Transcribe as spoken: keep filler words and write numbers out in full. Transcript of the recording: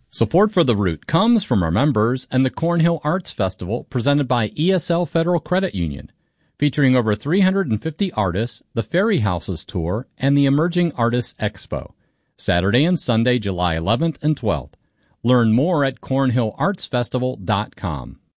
Support for The Root comes from our members and the Cornhill Arts Festival presented by E S L Federal Credit Union. Featuring over three hundred fifty artists, the Fairy Houses Tour, and the Emerging Artists Expo. Saturday and Sunday, July eleventh and twelfth. Learn more at cornhill arts festival dot com.